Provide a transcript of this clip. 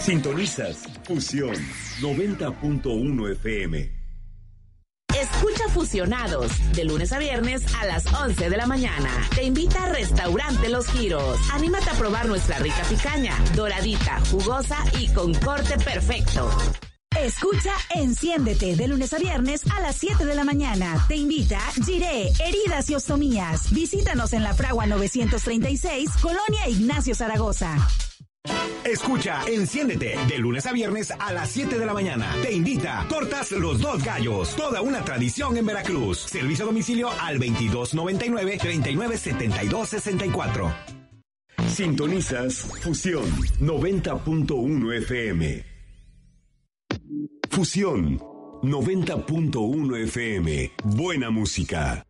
Sintonizas Fusión 90.1 FM. Escucha Fusionados de lunes a viernes a las 11 de la mañana. Te invita a Restaurante Los Giros. Anímate a probar nuestra rica picaña, doradita, jugosa y con corte perfecto. Escucha Enciéndete de lunes a viernes a las 7 de la mañana. Te invita Giré, Heridas y Ostomías. Visítanos en La Fragua 936, Colonia Ignacio Zaragoza. Escucha Enciéndete de lunes a viernes a las 7 de la mañana. Te invita Tortas Los Dos Gallos. Toda una tradición en Veracruz. Servicio a domicilio al 2299-397264. Sintonizas Fusión 90.1 FM. Fusión 90.1 FM. Buena música.